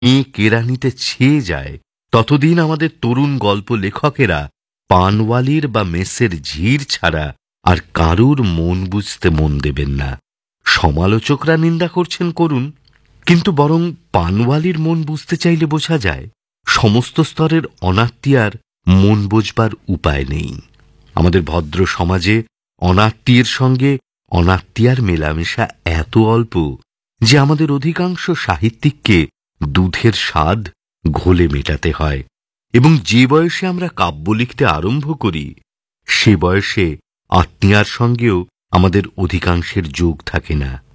কেরানিতে ছেয়ে যায়, ততদিন আমাদের তরুণ গল্প লেখকেরা পানওয়ালির বা মেসের ঝির ছাড়া আর কারুর মন বুঝতে মন দেবেন না। সমালোচকরা নিন্দা করছেন করুন, কিন্তু বরং পানওয়ালির মন বুঝতে চাইলে বোঝা যায় সমস্ত স্তরের অনাত্মীয়ার মন বোঝবার উপায় নেই। আমাদের ভদ্র সমাজে অনাত্মীয়ের সঙ্গে অনাত্মীয়ার মেলামেশা এত অল্প যে আমাদের অধিকাংশ সাহিত্যিককে দুধের স্বাদ ঘোলে মেটাতে হয়, এবং যে বয়সে আমরা কাব্য লিখতে আরম্ভ করি সে বয়সে আত্মীয়ার সঙ্গেও আমাদের অধিকাংশের যোগ থাকে না।